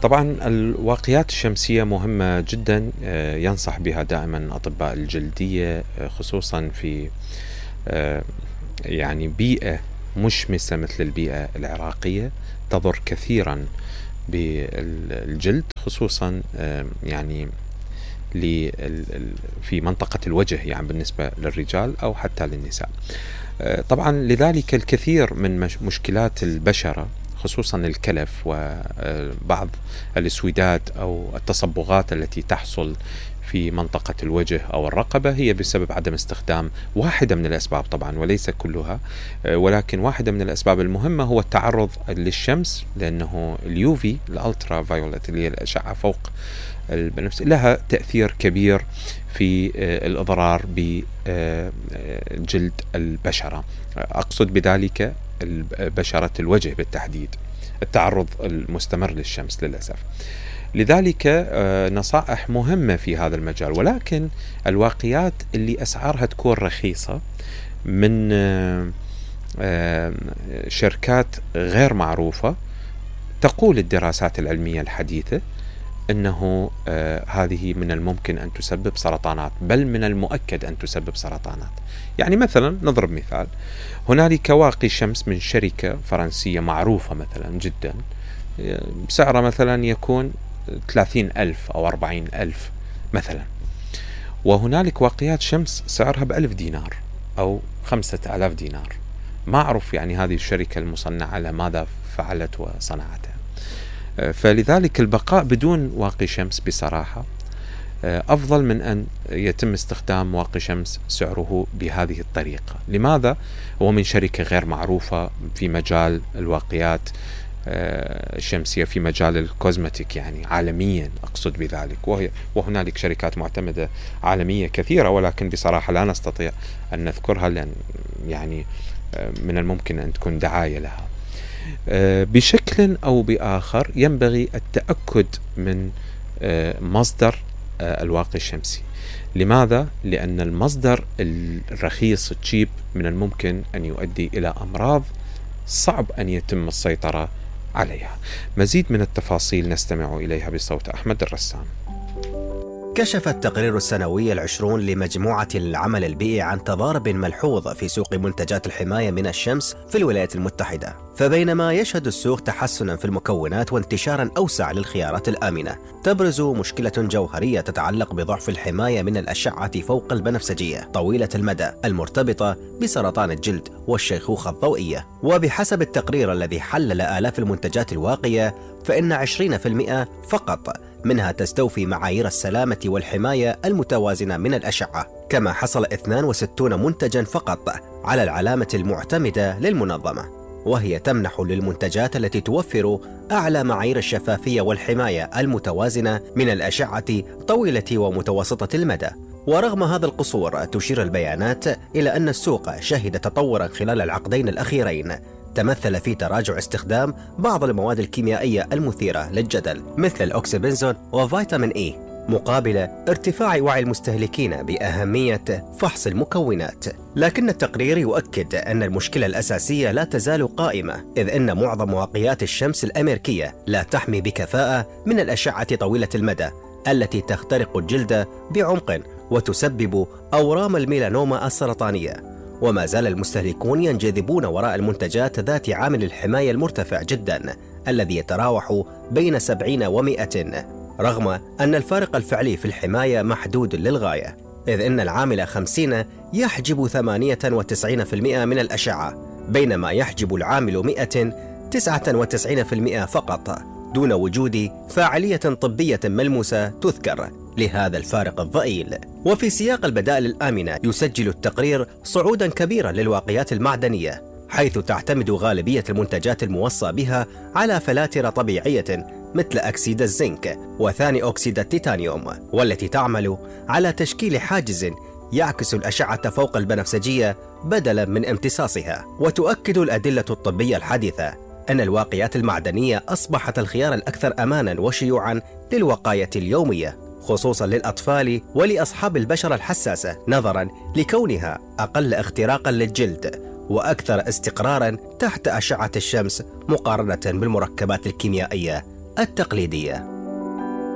طبعا الواقيات الشمسية مهمة جدا، ينصح بها دائما أطباء الجلدية، خصوصا في يعني بيئة مشمسة مثل البيئة العراقية تضر كثيرا بالجلد، خصوصا يعني في منطقة الوجه، يعني بالنسبة للرجال أو حتى للنساء. طبعا لذلك الكثير من مشكلات البشرة، خصوصا الكلف وبعض الاسودات أو التصبغات التي تحصل في منطقة الوجه أو الرقبة، هي بسبب عدم استخدام واحدة من الأسباب طبعا، وليس كلها، ولكن واحدة من الأسباب المهمة هو التعرض للشمس، لأنه اليوفي الألترا فايولت اللي هي الأشعة فوق البنفسجية لها تأثير كبير في الإضرار بجلد البشرة، أقصد بذلك بشرة الوجه بالتحديد، التعرض المستمر للشمس للأسف. لذلك نصائح مهمة في هذا المجال، ولكن الواقيات اللي أسعارها تكون رخيصة من شركات غير معروفة، تقول الدراسات العلمية الحديثة أنه هذه من الممكن أن تسبب سرطانات، بل من المؤكد أن تسبب سرطانات. يعني مثلا نضرب مثال، هنالك واقي شمس من شركة فرنسية معروفة مثلا جدا، سعره مثلا يكون 30,000 أو 40,000 مثلا، وهنالك واقيات شمس سعرها ب1000 دينار أو 5000 دينار. ما أعرف يعني هذه الشركة المصنعة لماذا فعلت وصنعتها. فلذلك البقاء بدون واقي شمس بصراحة أفضل من أن يتم استخدام واقي شمس سعره بهذه الطريقة. لماذا؟ هو من شركة غير معروفة في مجال الواقيات الشمسية، في مجال الكوزمتيك يعني عالميا أقصد بذلك، وهنالك شركات معتمدة عالمية كثيرة، ولكن بصراحة لا نستطيع أن نذكرها، لأن يعني من الممكن أن تكون دعاية لها. بشكل أو بآخر ينبغي التأكد من مصدر الواقي الشمسي. لماذا؟ لأن المصدر الرخيص التشيب من الممكن أن يؤدي إلى أمراض صعب أن يتم السيطرة عليها. مزيد من التفاصيل نستمع إليها بصوت أحمد الرسام. كشف التقرير السنوي 20 لمجموعة العمل البيئي عن تضارب ملحوظ في سوق منتجات الحماية من الشمس في الولايات المتحدة. فبينما يشهد السوق تحسنا في المكونات وانتشارا أوسع للخيارات الآمنة، تبرز مشكلة جوهرية تتعلق بضعف الحماية من الأشعة فوق البنفسجية طويلة المدى المرتبطة بسرطان الجلد والشيخوخة الضوئية. وبحسب التقرير الذي حلل آلاف المنتجات الواقية، فإن 20% فقط منها تستوفي معايير السلامة والحماية المتوازنة من الأشعة، كما حصل 62 منتجا فقط على العلامة المعتمدة للمنظمة، وهي تمنح للمنتجات التي توفر أعلى معايير الشفافية والحماية المتوازنة من الأشعة طويلة ومتوسطة المدى. ورغم هذا القصور، تشير البيانات إلى أن السوق شهد تطورا خلال العقدين الأخيرين تمثل في تراجع استخدام بعض المواد الكيميائية المثيرة للجدل مثل الأوكسيبنزون وفيتامين إي، مقابل ارتفاع وعي المستهلكين بأهمية فحص المكونات. لكن التقرير يؤكد أن المشكلة الأساسية لا تزال قائمة، إذ أن معظم واقيات الشمس الأمريكية لا تحمي بكفاءة من الأشعة طويلة المدى التي تخترق الجلد بعمق وتسبب أورام الميلانوما السرطانية. وما زال المستهلكون ينجذبون وراء المنتجات ذات عامل الحماية المرتفع جدا الذي يتراوح بين 70 و100، رغم أن الفارق الفعلي في الحماية محدود للغاية، إذ أن العامل 50 يحجب 98% من الأشعة، بينما يحجب العامل 100 99% فقط، دون وجود فاعلية طبية ملموسة تذكر لهذا الفارق الضئيل. وفي سياق البدائل الآمنة، يسجل التقرير صعودا كبيرا للواقيات المعدنية، حيث تعتمد غالبية المنتجات الموصى بها على فلاتر طبيعية مثل أكسيد الزنك وثاني أكسيد التيتانيوم، والتي تعمل على تشكيل حاجز يعكس الأشعة فوق البنفسجية بدلا من امتصاصها. وتؤكد الأدلة الطبية الحديثة أن الواقيات المعدنية أصبحت الخيار الأكثر أمانا وشيوعا للوقاية اليومية، خصوصا للأطفال ولأصحاب البشرة الحساسة، نظرا لكونها أقل اختراقا للجلد وأكثر استقرارا تحت أشعة الشمس مقارنة بالمركبات الكيميائية التقليدية.